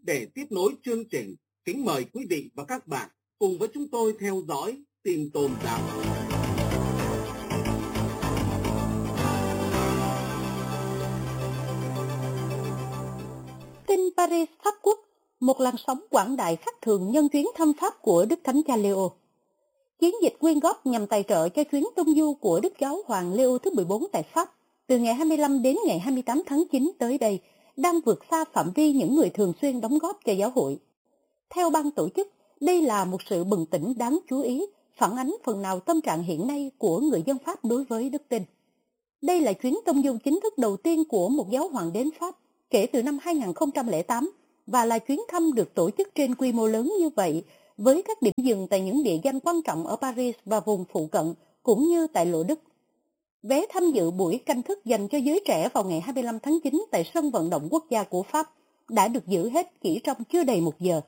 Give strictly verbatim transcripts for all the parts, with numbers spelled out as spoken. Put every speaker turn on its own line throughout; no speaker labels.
Để tiếp nối chương trình, kính mời quý vị và các bạn cùng với chúng tôi theo dõi tin tôn giáo.
Tin Paris Pháp Quốc, một làn sóng quảng đại khác thường nhân chuyến thăm Pháp của Đức Thánh Cha Leo. Chiến dịch quyên góp nhằm tài trợ cho chuyến tung du của Đức Giáo Hoàng Leo thứ mười bốn tại Pháp từ ngày hai mươi lăm đến ngày hai mươi tám tháng chín tới đây đang vượt xa phạm vi những người thường xuyên đóng góp cho giáo hội. Theo ban tổ chức, đây là một sự bừng tỉnh đáng chú ý, phản ánh phần nào tâm trạng hiện nay của người dân Pháp đối với đức tin. Đây là chuyến tung du chính thức đầu tiên của một giáo hoàng đến Pháp kể từ năm hai không không tám và là chuyến thăm được tổ chức trên quy mô lớn như vậy, với các điểm dừng tại những địa danh quan trọng ở Paris và vùng phụ cận, cũng như tại Lộ Đức. Vé tham dự buổi canh thức dành cho giới trẻ vào ngày hai mươi lăm tháng chín tại sân vận động quốc gia của Pháp đã được giữ hết kỹ trong chưa đầy một giờ.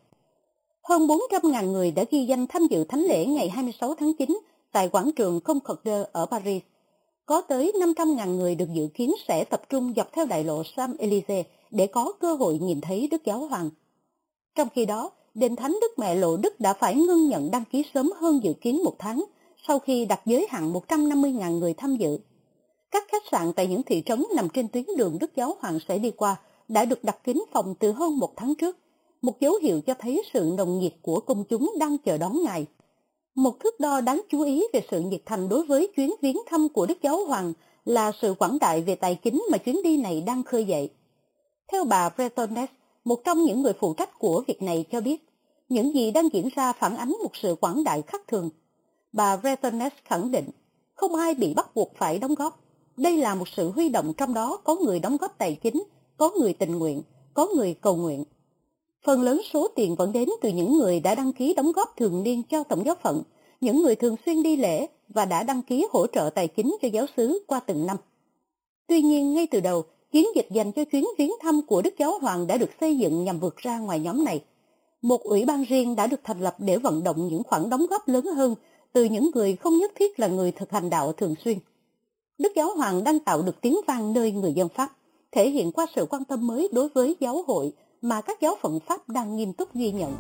Hơn bốn trăm nghìn người đã ghi danh tham dự thánh lễ ngày hai mươi sáu tháng chín tại quảng trường Concorde ở Paris. Có tới năm trăm nghìn người được dự kiến sẽ tập trung dọc theo đại lộ Champs-Élysées để có cơ hội nhìn thấy Đức Giáo Hoàng. Trong khi đó, Đền Thánh Đức Mẹ Lộ Đức đã phải ngưng nhận đăng ký sớm hơn dự kiến một tháng, sau khi đặt giới hạn một trăm năm mươi nghìn người tham dự. Các khách sạn tại những thị trấn nằm trên tuyến đường Đức Giáo Hoàng sẽ đi qua đã được đặt kín phòng từ hơn một tháng trước, một dấu hiệu cho thấy sự nồng nhiệt của công chúng đang chờ đón Ngài. Một thước đo đáng chú ý về sự nhiệt thành đối với chuyến viếng thăm của Đức Giáo Hoàng là sự quảng đại về tài chính mà chuyến đi này đang khơi dậy. Theo bà Bretonnes, một trong những người phụ trách của việc này cho biết, những gì đang diễn ra phản ánh một sự quảng đại khác thường. Bà Bretonnes khẳng định, không ai bị bắt buộc phải đóng góp. Đây là một sự huy động, trong đó có người đóng góp tài chính, có người tình nguyện, có người cầu nguyện. Phần lớn số tiền vẫn đến từ những người đã đăng ký đóng góp thường niên cho Tổng giáo phận, những người thường xuyên đi lễ và đã đăng ký hỗ trợ tài chính cho giáo xứ qua từng năm. Tuy nhiên, ngay từ đầu, chiến dịch dành cho chuyến viếng thăm của Đức Giáo Hoàng đã được xây dựng nhằm vượt ra ngoài nhóm này. Một ủy ban riêng đã được thành lập để vận động những khoản đóng góp lớn hơn từ những người không nhất thiết là người thực hành đạo thường xuyên. Đức Giáo Hoàng đang tạo được tiếng vang nơi người dân Pháp, thể hiện qua sự quan tâm mới đối với giáo hội mà các giáo phận Pháp đang nghiêm túc ghi nhận.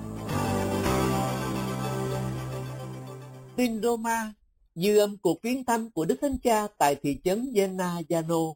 Tin Roma, dư âm cuộc viếng thăm của Đức Thánh Cha tại thị trấn Gennaiano.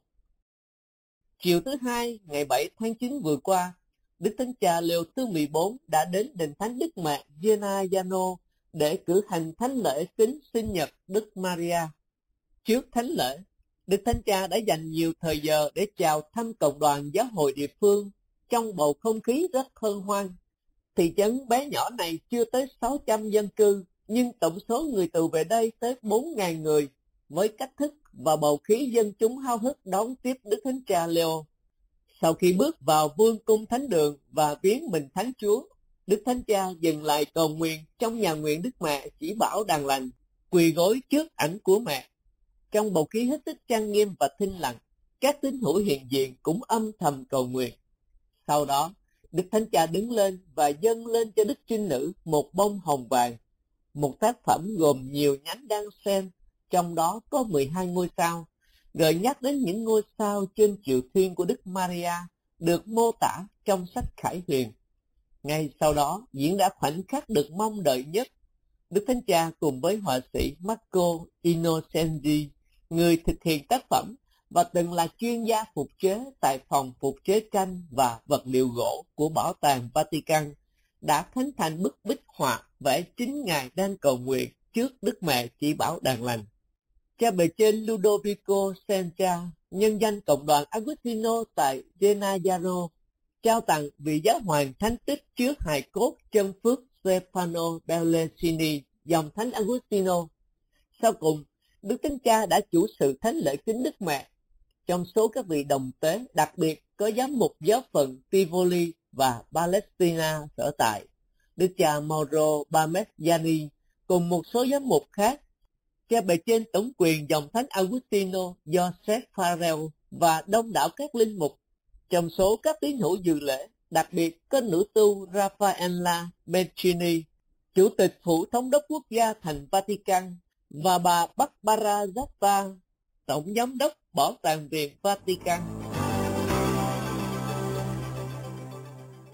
Chiều thứ Hai, ngày bảy tháng chín vừa qua, Đức Thánh Cha Leo thứ mười bốn đã đến đền Thánh Đức Mẹ Gennaiano để cử hành thánh lễ kính sinh nhật Đức Maria. Trước thánh lễ, Đức Thánh Cha đã dành nhiều thời giờ để chào thăm cộng đoàn giáo hội địa phương trong bầu không khí rất hân hoan. Thị trấn bé nhỏ này chưa tới sáu trăm dân cư, nhưng tổng số người tù về đây tới bốn nghìn người, với cách thức và bầu khí dân chúng háo hức đón tiếp Đức Thánh Cha Leo. Sau khi bước vào vương cung thánh đường và viếng mình Thánh Chúa, Đức Thánh Cha dừng lại cầu nguyện trong nhà nguyện Đức Mẹ Chỉ Bảo Đàn Lành, quỳ gối trước ảnh của mẹ. Trong bầu khí hết sức trang nghiêm và thinh lặng, các tín hữu hiện diện cũng âm thầm cầu nguyện. Sau đó, Đức Thánh Cha đứng lên và dâng lên cho Đức Trinh Nữ một bông hồng vàng, một tác phẩm gồm nhiều nhánh đan xen, trong đó có mười hai ngôi sao, gợi nhắc đến những ngôi sao trên chiều thiên của Đức Maria được mô tả trong sách Khải Huyền. Ngay sau đó diễn ra khoảnh khắc được mong đợi nhất. Đức Thánh Cha cùng với họa sĩ Marco Innocenti, người thực hiện tác phẩm và từng là chuyên gia phục chế tại phòng phục chế tranh và vật liệu gỗ của Bảo tàng Vatican, đã khánh thành bức bích họa vẽ chính Ngài đang cầu nguyện trước Đức Mẹ Chỉ Bảo Đàn Lành. Cha bề trên Ludovico Sencha, nhân danh cộng đoàn Agustino tại Gennaiano, trao tặng vị giáo hoàng thánh tích trước hài cốt chân phước Stefano Bellesini, dòng thánh Agustino. Sau cùng, Đức Thánh Cha đã chủ sự thánh lễ kính Đức Mẹ. Trong số các vị đồng tế, đặc biệt có giám mục giáo phận Tivoli và Palestina sở tại, Đức cha Mauro Parmigiani cùng một số giám mục khác. Cha bề trên tổng quyền dòng thánh Agustino Joseph Farrell và đông đảo các linh mục. Trong số các tín hữu dự lễ, đặc biệt có nữ tu Raffaella Bencini, chủ tịch phủ thống đốc quốc gia thành Vatican, và bà Barbara Zappa, tổng giám đốc Bảo tàng viện Vatican.
Tin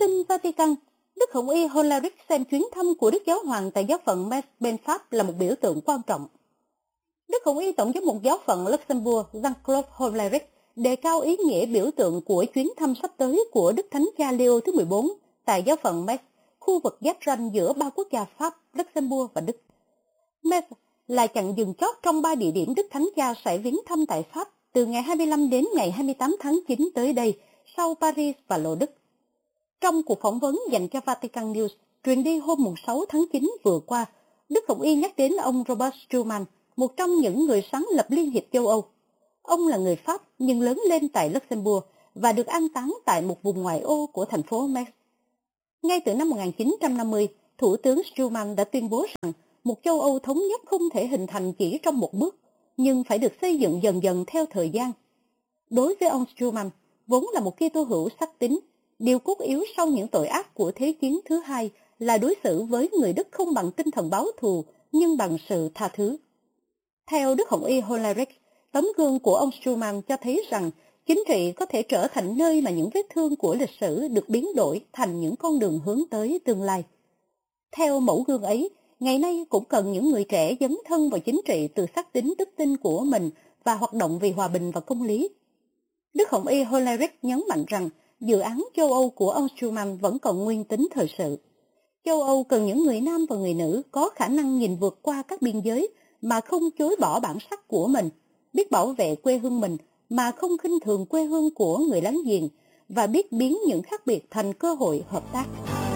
tin Vatican, Đức Hồng Y Hollerich xem chuyến thăm của Đức Giáo Hoàng tại giáo phận Metz bên Pháp là một biểu tượng quan trọng. Đức Hồng Y Tổng giám mục giáo phận Luxembourg Jean-Claude Hollerich đề cao ý nghĩa biểu tượng của chuyến thăm sắp tới của Đức Thánh Cha Leo thứ mười bốn tại giáo phận Metz, khu vực giáp ranh giữa ba quốc gia Pháp, Luxembourg và Đức. Metz là chặng dừng chót trong ba địa điểm Đức Thánh Cha sẽ viếng thăm tại Pháp từ ngày hai mươi lăm đến ngày hai mươi tám tháng chín tới đây, sau Paris và Lô Đức. Trong cuộc phỏng vấn dành cho Vatican News truyền đi hôm sáu tháng chín vừa qua, Đức Hồng Y nhắc đến ông Robert Schuman, một trong những người sáng lập Liên hiệp châu Âu. Ông là người Pháp nhưng lớn lên tại Luxembourg và được an táng tại một vùng ngoại ô của thành phố Metz. Ngay từ năm một nghìn chín trăm năm mươi, Thủ tướng Schuman đã tuyên bố rằng một châu Âu thống nhất không thể hình thành chỉ trong một bước, nhưng phải được xây dựng dần dần theo thời gian. Đối với ông Schuman, vốn là một Kitô hữu sắc tín, điều cốt yếu sau những tội ác của Thế chiến thứ hai là đối xử với người Đức không bằng tinh thần báo thù, nhưng bằng sự tha thứ. Theo Đức Hồng Y Hollerich, tấm gương của ông Schuman cho thấy rằng chính trị có thể trở thành nơi mà những vết thương của lịch sử được biến đổi thành những con đường hướng tới tương lai. Theo mẫu gương ấy, ngày nay cũng cần những người trẻ dấn thân vào chính trị từ xác tín đức tin của mình và hoạt động vì hòa bình và công lý. Đức Hồng Y Hollerich nhấn mạnh rằng dự án châu Âu của ông Schuman vẫn còn nguyên tính thời sự. Châu Âu cần những người nam và người nữ có khả năng nhìn vượt qua các biên giới mà không chối bỏ bản sắc của mình, biết bảo vệ quê hương mình mà không khinh thường quê hương của người láng giềng và biết biến những khác biệt thành cơ hội hợp tác.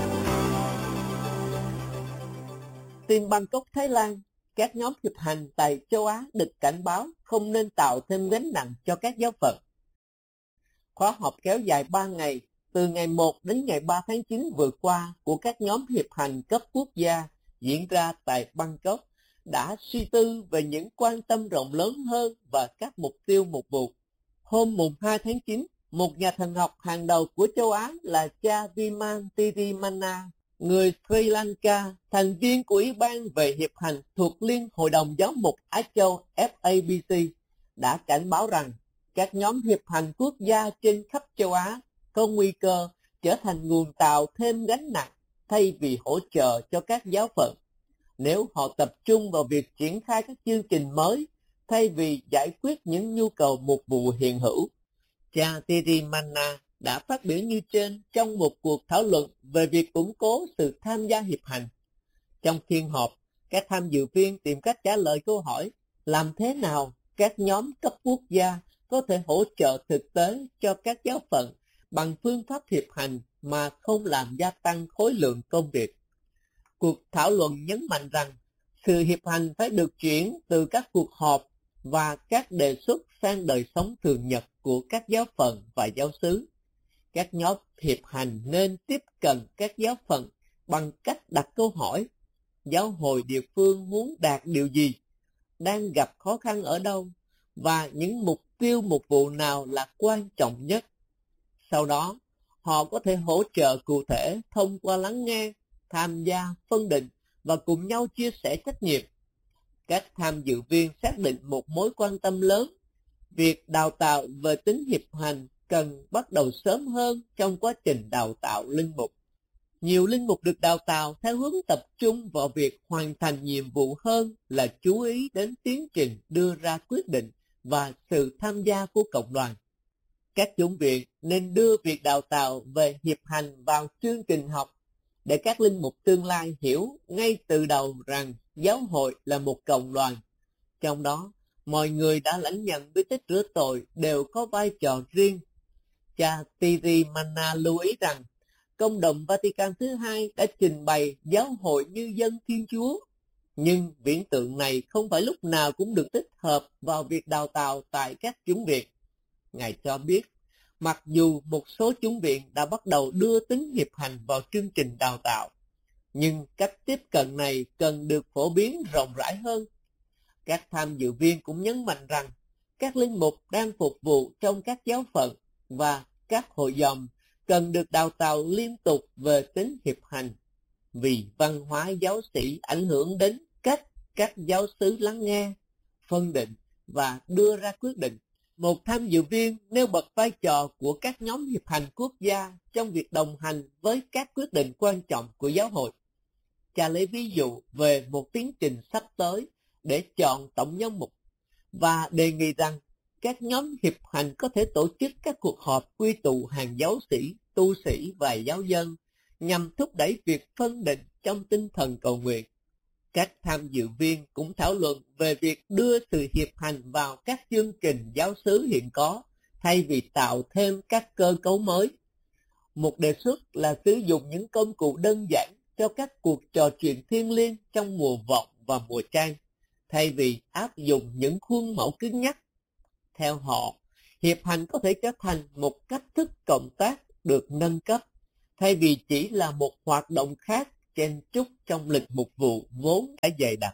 Tin Bangkok, Thái Lan, các nhóm hiệp hành tại châu Á được cảnh báo không nên tạo thêm gánh nặng cho các giáo phận. Khóa họp kéo dài ba ngày, từ ngày một đến ngày ba tháng chín vừa qua của các nhóm hiệp hành cấp quốc gia diễn ra tại Bangkok đã suy tư về những quan tâm rộng lớn hơn và các mục tiêu mục vụ. Hôm mùng hai tháng chín, một nhà thần học hàng đầu của châu Á là cha Vimal Tirimana, người Sri Lanka, thành viên của Ủy ban về hiệp hành thuộc Liên Hội đồng Giáo mục Á Châu F A B C, đã cảnh báo rằng các nhóm hiệp hành quốc gia trên khắp châu Á có nguy cơ trở thành nguồn tạo thêm gánh nặng thay vì hỗ trợ cho các giáo phận, nếu họ tập trung vào việc triển khai các chương trình mới thay vì giải quyết những nhu cầu mục vụ hiện hữu. Cha Tirimana đã phát biểu như trên trong một cuộc thảo luận về việc củng cố sự tham gia hiệp hành. Trong phiên họp, các tham dự viên tìm cách trả lời câu hỏi làm thế nào các nhóm cấp quốc gia có thể hỗ trợ thực tế cho các giáo phận bằng phương pháp hiệp hành mà không làm gia tăng khối lượng công việc. Cuộc thảo luận nhấn mạnh rằng sự hiệp hành phải được chuyển từ các cuộc họp và các đề xuất sang đời sống thường nhật của các giáo phận và giáo xứ. Các nhóm hiệp hành nên tiếp cận các giáo phận bằng cách đặt câu hỏi: giáo hội địa phương muốn đạt điều gì, đang gặp khó khăn ở đâu, và những mục tiêu mục vụ nào là quan trọng nhất. Sau đó, họ có thể hỗ trợ cụ thể thông qua lắng nghe, tham gia, phân định và cùng nhau chia sẻ trách nhiệm. Các tham dự viên xác định một mối quan tâm lớn: việc đào tạo về tính hiệp hành cần bắt đầu sớm hơn trong quá trình đào tạo linh mục. Nhiều linh mục được đào tạo theo hướng tập trung vào việc hoàn thành nhiệm vụ hơn là chú ý đến tiến trình đưa ra quyết định và sự tham gia của cộng đoàn. Các chủng viện nên đưa việc đào tạo về hiệp hành vào chương trình học để các linh mục tương lai hiểu ngay từ đầu rằng giáo hội là một cộng đoàn. Trong đó, mọi người đã lãnh nhận bí tích rửa tội đều có vai trò riêng. Cha Tirimana lưu ý rằng Công đồng Vatican thứ hai đã trình bày giáo hội như dân Thiên Chúa, nhưng viễn tượng này không phải lúc nào cũng được tích hợp vào việc đào tạo tại các chủng viện. Ngài cho biết, mặc dù một số chủng viện đã bắt đầu đưa tính hiệp hành vào chương trình đào tạo, nhưng cách tiếp cận này cần được phổ biến rộng rãi hơn. Các tham dự viên cũng nhấn mạnh rằng các linh mục đang phục vụ trong các giáo phận và các hội dòng cần được đào tạo liên tục về tính hiệp hành, vì văn hóa giáo sĩ ảnh hưởng đến cách các giáo xứ lắng nghe, phân định và đưa ra quyết định, một tham dự viên nêu bật vai trò của các nhóm hiệp hành quốc gia trong việc đồng hành với các quyết định quan trọng của giáo hội. Cha lấy ví dụ về một tiến trình sắp tới để chọn tổng giám mục và đề nghị rằng các nhóm hiệp hành có thể tổ chức các cuộc họp quy tụ hàng giáo sĩ, tu sĩ và giáo dân nhằm thúc đẩy việc phân định trong tinh thần cầu nguyện. Các tham dự viên cũng thảo luận về việc đưa sự hiệp hành vào các chương trình giáo xứ hiện có thay vì tạo thêm các cơ cấu mới. Một đề xuất là sử dụng những công cụ đơn giản cho các cuộc trò chuyện thiêng liêng trong mùa vọng và mùa chan, thay vì áp dụng những khuôn mẫu cứng nhắc. Theo họ, hiệp hành có thể trở thành một cách thức cộng tác được nâng cấp, thay vì chỉ là một hoạt động khác chen chúc trong lịch mục vụ vốn đã dày đặc.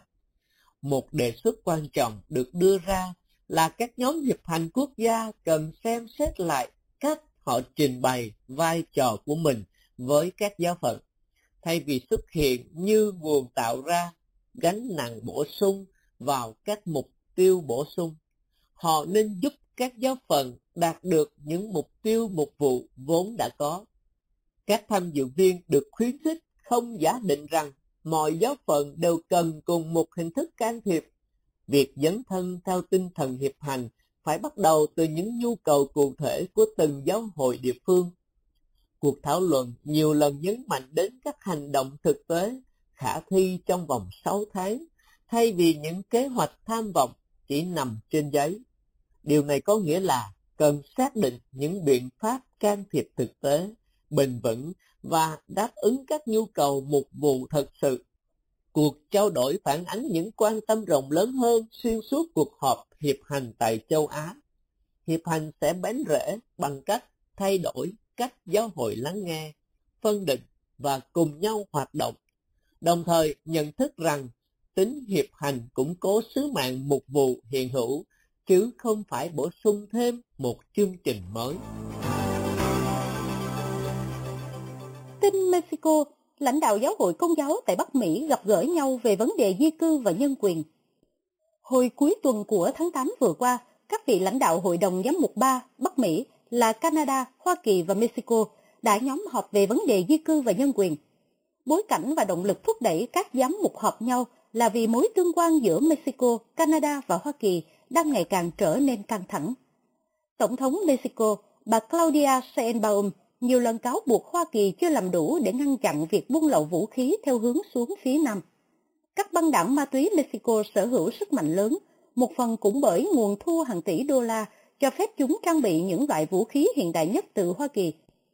Một đề xuất quan trọng được đưa ra là các nhóm hiệp hành quốc gia cần xem xét lại cách họ trình bày vai trò của mình với các giáo phận, thay vì xuất hiện như nguồn tạo ra gánh nặng bổ sung vào các mục tiêu bổ sung. Họ nên giúp các giáo phận đạt được những mục tiêu mục vụ vốn đã có. Các tham dự viên được khuyến khích không giả định rằng mọi giáo phận đều cần cùng một hình thức can thiệp. Việc dấn thân theo tinh thần hiệp hành phải bắt đầu từ những nhu cầu cụ thể của từng giáo hội địa phương. Cuộc thảo luận nhiều lần nhấn mạnh đến các hành động thực tế khả thi trong vòng sáu tháng, thay vì những kế hoạch tham vọng chỉ nằm trên giấy. Điều này có nghĩa là cần xác định những biện pháp can thiệp thực tế, bền vững và đáp ứng các nhu cầu mục vụ thật sự. Cuộc trao đổi phản ánh những quan tâm rộng lớn hơn xuyên suốt cuộc họp hiệp hành tại châu Á. Hiệp hành sẽ bén rễ bằng cách thay đổi cách giáo hội lắng nghe, phân định và cùng nhau hoạt động, đồng thời nhận thức rằng tính hiệp hành củng cố sứ mạng mục vụ hiện hữu, chứ không phải bổ sung thêm một chương trình mới.
Tin Mexico, lãnh đạo giáo hội Công giáo tại Bắc Mỹ gặp gỡ nhau về vấn đề di cư và nhân quyền. Hồi cuối tuần của tháng tám vừa qua, các vị lãnh đạo Hội đồng Giám mục ba Bắc Mỹ là Canada, Hoa Kỳ và Mexico đã nhóm họp về vấn đề di cư và nhân quyền. Bối cảnh và động lực thúc đẩy các giám mục họp nhau là vì mối tương quan giữa Mexico, Canada và Hoa Kỳ đang ngày càng trở nên căng thẳng. Tổng thống Mexico, bà Claudia Sheinbaum, nhiều lần cáo buộc Hoa Kỳ chưa làm đủ để ngăn chặn việc buôn lậu vũ khí theo hướng xuống phía Nam. Các băng đảng ma túy Mexico sở hữu sức mạnh lớn, một phần cũng bởi nguồn thu hàng tỷ đô la cho phép chúng trang bị những loại vũ khí hiện đại nhất từ Hoa Kỳ.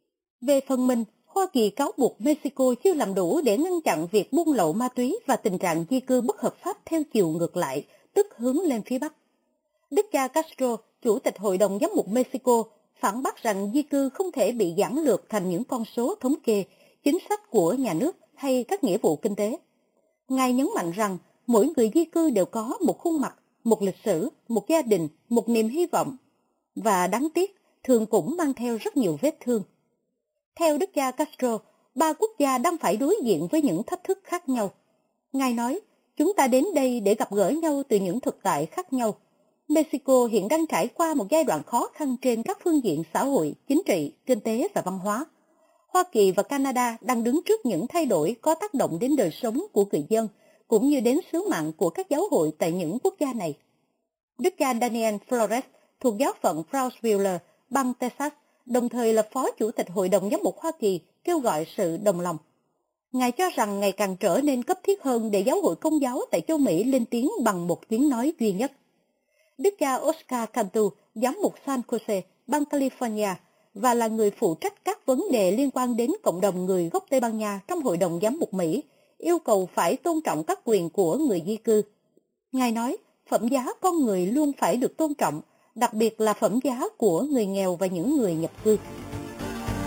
Về phần mình, Hoa Kỳ cáo buộc Mexico chưa làm đủ để ngăn chặn việc buôn lậu ma túy và tình trạng di cư bất hợp pháp theo chiều ngược lại, tức hướng lên phía Bắc. Đức cha Castro, Chủ tịch Hội đồng Giám mục Mexico, phản bác rằng di cư không thể bị giản lược thành những con số thống kê, chính sách của nhà nước hay các nghĩa vụ kinh tế. Ngài nhấn mạnh rằng mỗi người di cư đều có một khuôn mặt, một lịch sử, một gia đình, một niềm hy vọng, và đáng tiếc, thường cũng mang theo rất nhiều vết thương. Theo Đức cha Castro, ba quốc gia đang phải đối diện với những thách thức khác nhau. Ngài nói, chúng ta đến đây để gặp gỡ nhau từ những thực tại khác nhau. Mexico hiện đang trải qua một giai đoạn khó khăn trên các phương diện xã hội, chính trị, kinh tế và văn hóa. Hoa Kỳ và Canada đang đứng trước những thay đổi có tác động đến đời sống của người dân, cũng như đến sứ mạng của các giáo hội tại những quốc gia này. Đức cha Daniel Flores thuộc giáo phận Brownsville, bang Texas, đồng thời là Phó Chủ tịch Hội đồng Giám mục Hoa Kỳ, kêu gọi sự đồng lòng. Ngài cho rằng ngày càng trở nên cấp thiết hơn để giáo hội Công giáo tại châu Mỹ lên tiếng bằng một tiếng nói duy nhất. Đức cha Oscar Cantu, giám mục San Jose, bang California, và là người phụ trách các vấn đề liên quan đến cộng đồng người gốc Tây Ban Nha trong Hội đồng Giám mục Mỹ, yêu cầu phải tôn trọng các quyền của người di cư. Ngài nói, phẩm giá con người luôn phải được tôn trọng, đặc biệt là phẩm giá của người nghèo và những người nhập cư.